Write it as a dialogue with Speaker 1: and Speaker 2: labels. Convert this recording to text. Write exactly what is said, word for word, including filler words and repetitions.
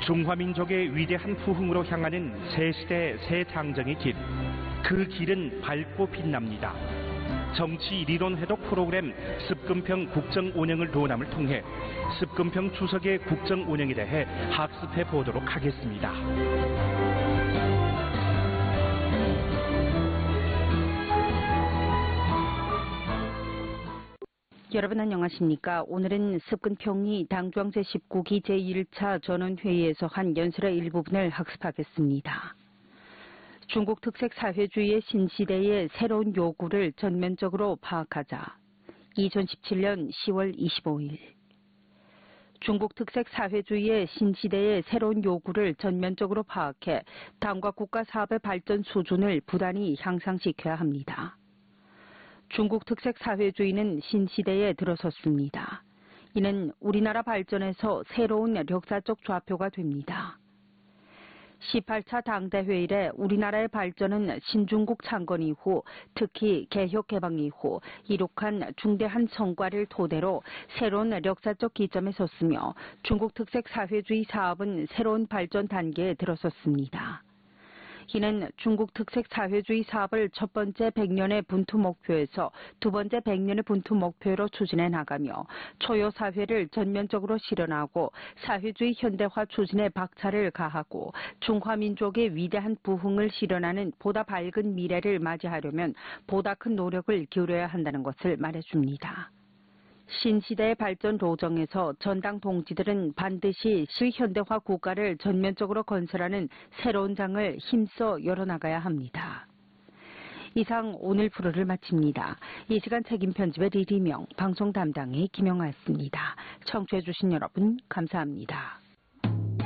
Speaker 1: 중화민족의 위대한 부흥으로 향하는 새 시대 새 장정의 길. 그 길은 밝고 빛납니다. 정치 리론 회독 프로그램 습근평 국정 운영을 도남을 통해 습근평 주석의 국정 운영에 대해 학습해 보도록 하겠습니다.
Speaker 2: 여러분 안녕하십니까? 오늘은 습근평이 당주왕 제십구 기 제일 차 전원회의에서 한 연설의 일부분을 학습하겠습니다. 중국 특색 사회주의의 신시대의 새로운 요구를 전면적으로 파악하자. 이천십칠 년 시월 이십오일. 중국 특색 사회주의의 신시대의 새로운 요구를 전면적으로 파악해 당과 국가 사업의 발전 수준을 부단히 향상시켜야 합니다. 중국 특색 사회주의는 신시대에 들어섰습니다. 이는 우리나라 발전에서 새로운 역사적 좌표가 됩니다. 십팔 차 당대회 이래 우리나라의 발전은 신중국 창건 이후 특히 개혁 개방 이후 이룩한 중대한 성과를 토대로 새로운 역사적 기점에 섰으며 중국 특색 사회주의 사업은 새로운 발전 단계에 들어섰습니다. 이는 중국 특색 사회주의 사업을 첫 번째 백 년의 분투 목표에서 두 번째 백 년의 분투 목표로 추진해 나가며 초요 사회를 전면적으로 실현하고 사회주의 현대화 추진에 박차를 가하고 중화민족의 위대한 부흥을 실현하는 보다 밝은 미래를 맞이하려면 보다 큰 노력을 기울여야 한다는 것을 말해줍니다. 신시대의 발전 로정에서 전당 동지들은 반드시 실현대화 국가를 전면적으로 건설하는 새로운 장을 힘써 열어나가야 합니다. 이상 오늘 프로를 마칩니다. 이 시간 책임 편집의 리리명, 방송 담당의 김영아였습니다. 청취해주신 여러분 감사합니다.